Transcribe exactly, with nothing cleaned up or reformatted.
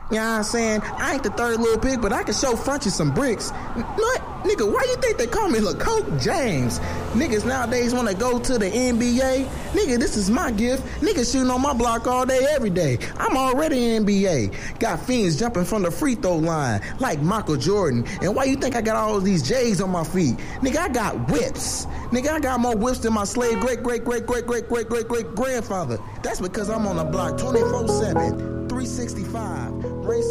You know what I'm saying? I ain't the third little pig, but I can show Fronty some bricks. N- What? Nigga, why you think they call me LaCoke James? Niggas nowadays want to go to the N B A. Nigga, this is my gift. Niggas shooting on my block all day, every day. I'm already in N B A. Got fiends jumping from the free throw line like Michael Jordan. And why you think I got all these J's on my feet? Nigga, I got whips. Nigga, I got more whips than my slave great, great, great, great, great, great, great, great grandfather. That's because I'm on the block twenty-four seven, three sixty-five. Race